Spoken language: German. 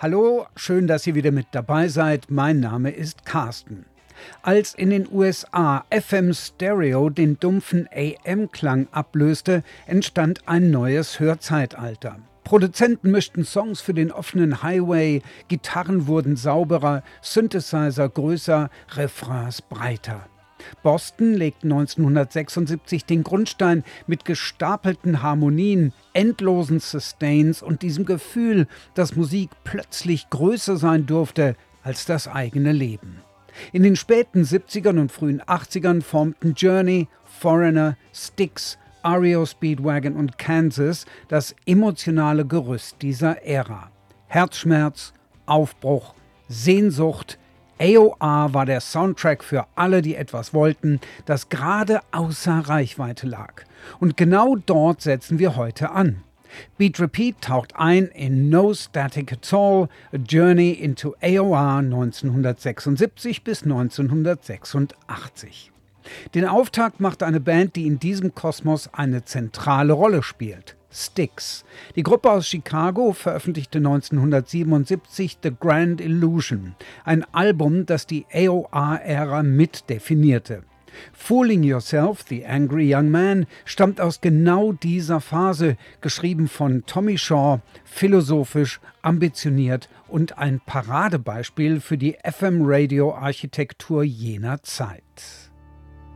Hallo, schön, dass ihr wieder mit dabei seid. Mein Name ist Carsten. Als in den USA FM Stereo den dumpfen AM-Klang ablöste, entstand ein neues Hörzeitalter. Produzenten mischten Songs für den offenen Highway, Gitarren wurden sauberer, Synthesizer größer, Refrains breiter. Boston legt 1976 den Grundstein mit gestapelten Harmonien, endlosen Sustains und diesem Gefühl, dass Musik plötzlich größer sein durfte als das eigene Leben. In den späten 70ern und frühen 80ern formten Journey, Foreigner, Styx, REO Speedwagon und Kansas das emotionale Gerüst dieser Ära. Herzschmerz, Aufbruch, Sehnsucht. AOR war der Soundtrack für alle, die etwas wollten, das gerade außer Reichweite lag. Und genau dort setzen wir heute an. Beat Repeat taucht ein in No Static at All, A Journey into AOR 1976 bis 1986. Den Auftakt macht eine Band, die in diesem Kosmos eine zentrale Rolle spielt. Styx. Die Gruppe aus Chicago veröffentlichte 1977 The Grand Illusion, ein Album, das die AOR-Ära mitdefinierte. Fooling Yourself, The Angry Young Man, stammt aus genau dieser Phase, geschrieben von Tommy Shaw, philosophisch, ambitioniert und ein Paradebeispiel für die FM-Radio-Architektur jener Zeit.